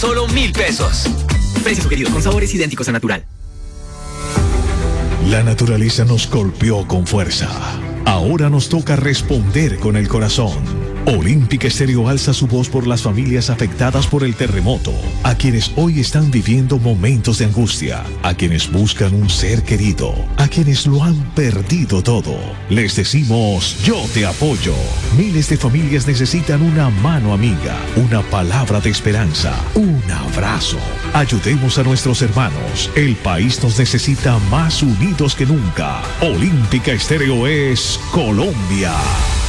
Solo 1,000 pesos. Precio sugerido con sabores idénticos a natural. La naturaleza nos golpeó con fuerza. Ahora nos toca responder con el corazón. Olímpica Estéreo alza su voz por las familias afectadas por el terremoto, a quienes hoy están viviendo momentos de angustia, a quienes buscan un ser querido, a quienes lo han perdido todo. Les decimos, yo te apoyo. Miles de familias necesitan una mano amiga, una palabra de esperanza, un abrazo. Ayudemos a nuestros hermanos. El país nos necesita más unidos que nunca. Olímpica Estéreo es Colombia.